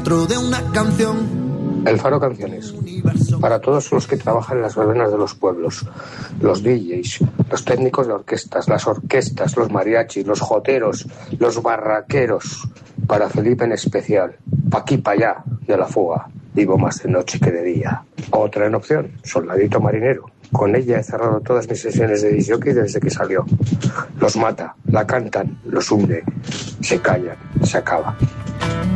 dentro de una canción. El Faro Canciones, para todos los que trabajan en las verbenas de los pueblos, los DJs, los técnicos de orquestas, las orquestas, los mariachis, los joteros, los barraqueros, para Felipe en especial, pa' aquí, pa' allá, de la fuga, vivo más de noche que de día. Otra en opción, Soldadito Marinero. Con ella he cerrado todas mis sesiones de disc-jockey desde que salió. Los mata, la cantan, los hunde, se callan, se acaba.